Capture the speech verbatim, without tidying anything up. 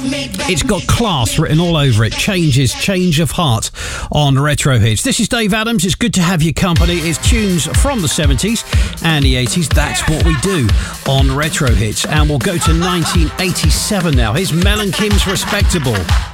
It's got class written all over it. Changes, change of heart on Retro Hits. This is Dave Adams. It's good to have your company. It's tunes from the seventies and the eighties. That's what we do on Retro Hits. And we'll go to nineteen eighty-seven now. Here's Mel and Kim's Respectable.